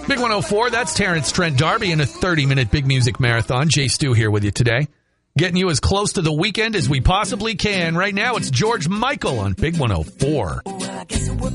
Big 104, that's Terrence Trent D'Arby in a 30-minute Big Music Marathon. Jay Stu here with you today. Getting you as close to the weekend as we possibly can. Right now, it's George Michael on Big 104.